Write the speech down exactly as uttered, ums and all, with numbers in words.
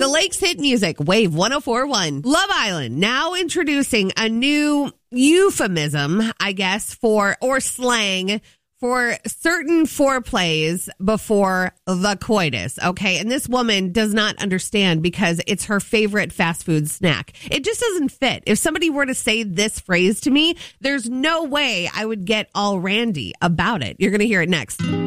Lakes Hit Music, Wave one oh four point one. Love Island, now introducing a new euphemism, I guess, for, or slang, for certain foreplays before the coitus, okay? And this woman does not understand because it's her favorite fast food snack. It just doesn't fit. If somebody were to say this phrase to me, there's no way I would get all randy about it. You're going to hear it next.